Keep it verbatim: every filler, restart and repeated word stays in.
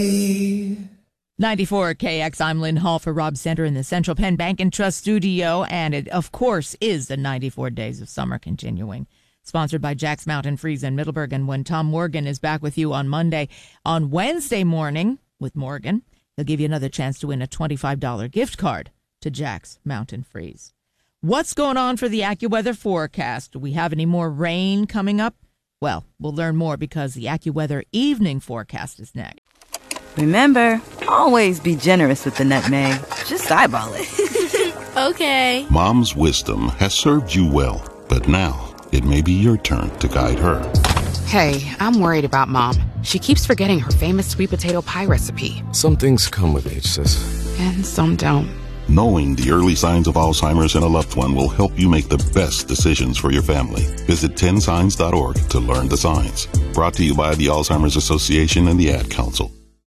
ninety-four K X, I'm Lynn Hall for Rob Center in the Central Penn Bank and Trust studio, and it, of course, is the ninety-four Days of Summer continuing. Sponsored by Jack's Mountain Freeze in Middleburg, and when Tom Morgan is back with you on Monday, on Wednesday morning with Morgan, he'll give you another chance to win a twenty-five dollars gift card to Jack's Mountain Freeze. What's going on for the AccuWeather forecast? Do we have any more rain coming up? Well, we'll learn more because the AccuWeather evening forecast is next. Remember, always be generous with the nutmeg. Just eyeball it. Okay. Mom's wisdom has served you well, but now it may be your turn to guide her. Hey, I'm worried about Mom. She keeps forgetting her famous sweet potato pie recipe. Some things come with age, sis. And some don't. Knowing the early signs of Alzheimer's in a loved one will help you make the best decisions for your family. Visit ten signs dot org to learn the signs. Brought to you by the Alzheimer's Association and the Ad Council.